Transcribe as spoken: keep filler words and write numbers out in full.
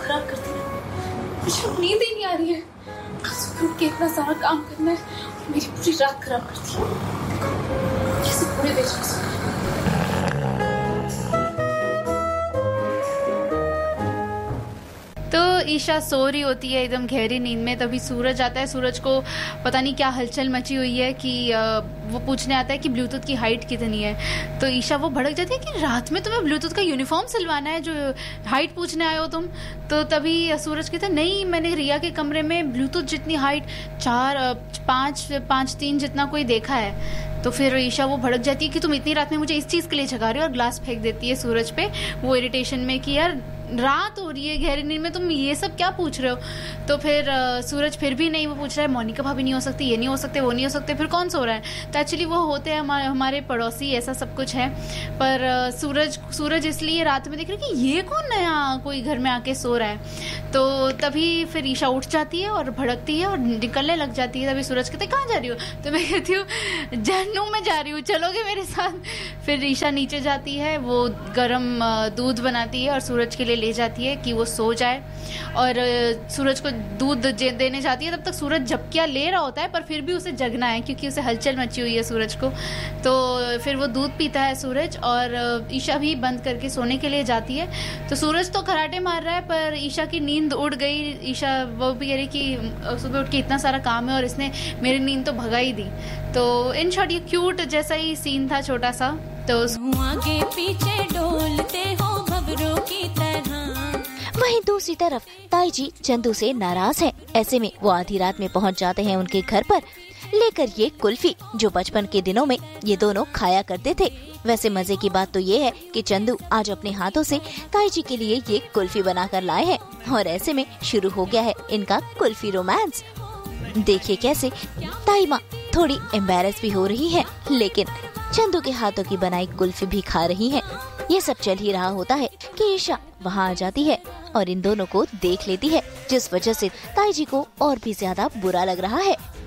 खराब करती है। मुझे नींद ही नहीं आ रही है। सुबह उठ के इतना सारा काम करना है, मेरी पूरी रात खराब करती है। कैसे पूरे बेच कर सकते। तो ईशा सो रही होती है एकदम गहरी नींद में, तभी सूरज आता है। सूरज को पता नहीं क्या हलचल मची हुई है कि वो पूछने आता है कि ब्लूटूथ की हाइट कितनी है। तो ईशा वो भड़क जाती है कि रात में तुम्हें ब्लूटूथ का यूनिफॉर्म सिलवाना है, जो हाइट पूछने आए हो तुम। तो तभी सूरज कहता है नहीं, मैंने रिया के कमरे में ब्लूटूथ जितनी हाइट चार पाँच पाँच तीन जितना कोई देखा है। तो फिर ईशा वो भड़क जाती है कि तुम इतनी रात में मुझे इस चीज़ के लिए जगा रहे हो, और ग्लास फेंक देती है सूरज पे वो इरिटेशन में कि यार रात हो रही है गहरी नींद में, तुम ये सब क्या पूछ रहे हो। तो फिर uh, सूरज फिर भी नहीं, वो पूछ रहा है मोनिका भाभी नहीं हो सकती, ये नहीं हो सकते, वो नहीं हो सकते, फिर कौन सो रहा है। तो एक्चुअली वो होते हैं हमारे हमारे पड़ोसी, ऐसा सब कुछ है। पर uh, सूरज सूरज इसलिए रात में देख रहे कि ये कौन नया कोई घर में आके सो रहा है। तो तभी फिर ईशा उठ जाती है और भड़कती है और निकलने लग जाती है। तभी सूरज कहते कहाँ जा रही हो। तो मैं कहती हूँ जन्नू में जा रही हूँ, चलोगे मेरे साथ। फिर ईशा नीचे जाती है, वो गर्म दूध बनाती है और सूरज के लिए ले जाती है कि वो सो जाए। और सूरज को दूध देने जाती है, तब तक सूरज झपकियाँ ले रहा होता है, पर फिर भी उसे जगना है क्योंकि उसे हलचल मची हुई है सूरज को। तो फिर वो दूध पीता है सूरज, और ईशा भी बंद करके सोने के लिए जाती है। तो सूरज तो खराटे मार रहा है, पर ईशा की नींद उड़ गई। ईशा वो भी कह रही कि सुबह उठ के इतना सारा काम है और इसने मेरी नींद तो भगा ही दी। तो इन शॉर्ट ये क्यूट जैसा ही सीन था छोटा सा। तो आगे पीछे डोलते हो भंवरों की तरह। वहीं दूसरी तरफ ताई जी चंदू से नाराज हैं। ऐसे में वो आधी रात में पहुंच जाते हैं उनके घर पर, लेकर ये कुल्फी जो बचपन के दिनों में ये दोनों खाया करते थे। वैसे मजे की बात तो ये है कि चंदू आज अपने हाथों से ताई जी के लिए ये कुल्फी बनाकर लाए हैं, और ऐसे में शुरू हो गया है इनका कुल्फी रोमांस। देखिए कैसे ताई माँ थोड़ी एम्बैरेस भी हो रही है, लेकिन चंदू के हाथों की बनाई कुल्फी भी खा रही हैं। ये सब चल ही रहा होता है कि ईशा वहाँ आ जाती है और इन दोनों को देख लेती है, जिस वजह से ताई जी को और भी ज्यादा बुरा लग रहा है।